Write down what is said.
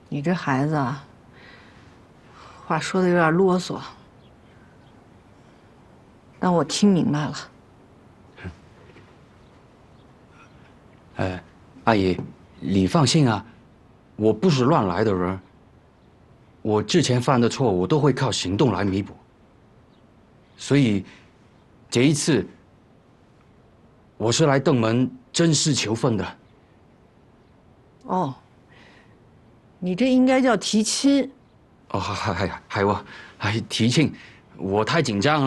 你这孩子啊，话说的有点啰嗦，但我听明白了。 阿姨，你放心啊，我不是乱来的人，我之前犯的错，我都会靠行动来弥补。所以，这一次，我是来登门真实求分的。 哦，你这应该叫提亲。 哦，还有啊，提亲，我太紧张了。